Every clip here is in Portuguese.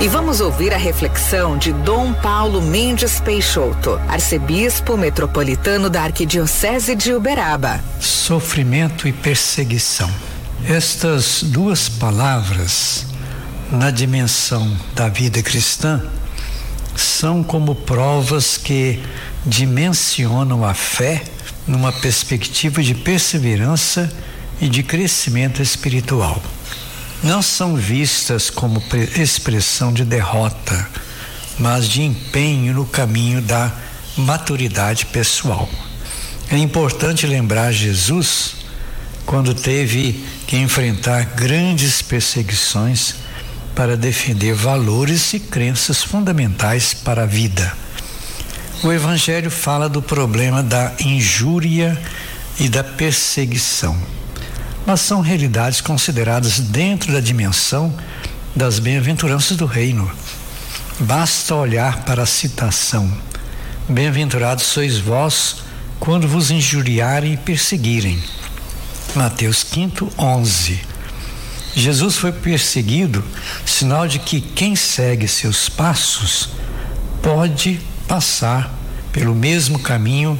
E vamos ouvir a reflexão de Dom Paulo Mendes Peixoto, arcebispo metropolitano da Arquidiocese de Uberaba. Sofrimento e perseguição. Estas duas palavras, na dimensão da vida cristã, são como provas que dimensionam a fé numa perspectiva de perseverança e de crescimento espiritual. Não são vistas como expressão de derrota, mas de empenho no caminho da maturidade pessoal. É importante lembrar Jesus quando teve que enfrentar grandes perseguições para defender valores e crenças fundamentais para a vida. O Evangelho fala do problema da injúria e da perseguição, mas são realidades consideradas dentro da dimensão das bem-aventuranças do reino. Basta olhar para a citação: bem-aventurados sois vós quando vos injuriarem e perseguirem. Mateus 5:11. Jesus foi perseguido, sinal de que quem segue seus passos pode passar pelo mesmo caminho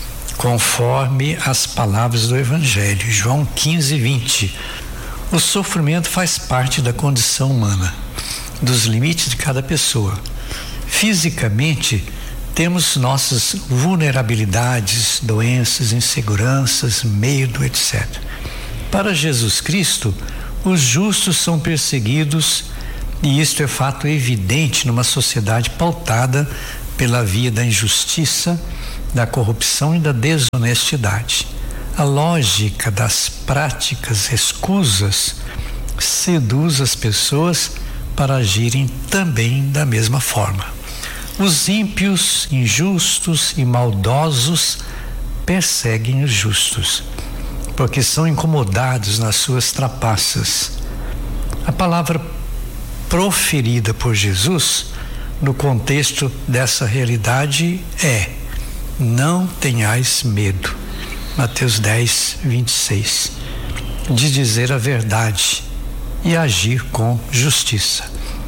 conforme as palavras do Evangelho. João 15:20. O sofrimento faz parte da condição humana, dos limites de cada pessoa. Fisicamente, temos nossas vulnerabilidades, doenças, inseguranças, medo, etc. Para Jesus Cristo, os justos são perseguidos, e isto é fato evidente numa sociedade pautada pela via da injustiça, da corrupção e da desonestidade. A lógica das práticas escusas seduz as pessoas para agirem também da mesma forma. Os ímpios, injustos e maldosos perseguem os justos, porque são incomodados nas suas trapaças. A palavra proferida por Jesus no contexto dessa realidade é: não tenhais medo. Mateus 10:26. De dizer a verdade e agir com justiça.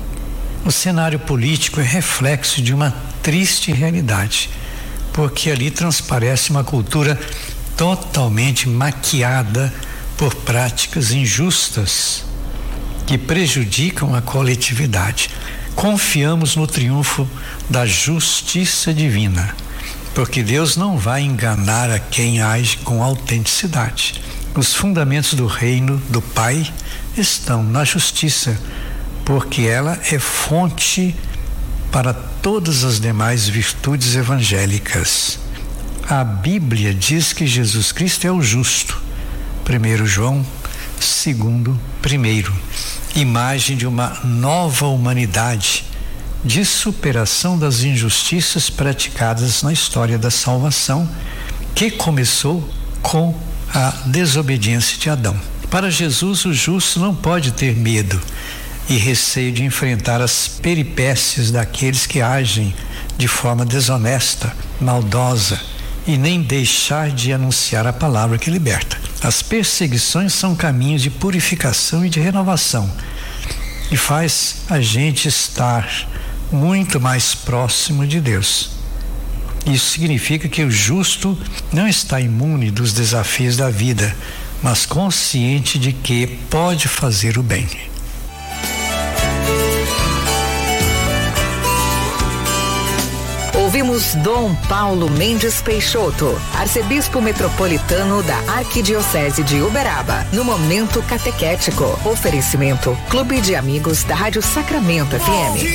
O cenário político é reflexo de uma triste realidade, porque ali transparece uma cultura totalmente maquiada por práticas injustas que prejudicam a coletividade. Confiamos no triunfo da justiça divina, porque Deus não vai enganar a quem age com autenticidade. Os fundamentos do reino do Pai estão na justiça, porque ela é fonte para todas as demais virtudes evangélicas. A Bíblia diz que Jesus Cristo é o justo. 1 João 2:1. Imagem de uma nova humanidade, de superação das injustiças praticadas na história da salvação, que começou com a desobediência de Adão. Para Jesus, o justo não pode ter medo e receio de enfrentar as peripécias daqueles que agem de forma desonesta, maldosa, e nem deixar de anunciar a palavra que liberta. As perseguições são caminhos de purificação e de renovação, e faz a gente estar muito mais próximo de Deus. Isso significa que o justo não está imune dos desafios da vida, mas consciente de que pode fazer o bem. Ouvimos Dom Paulo Mendes Peixoto, arcebispo metropolitano da Arquidiocese de Uberaba, no Momento Catequético. Oferecimento: Clube de Amigos da Rádio Sacramento FM.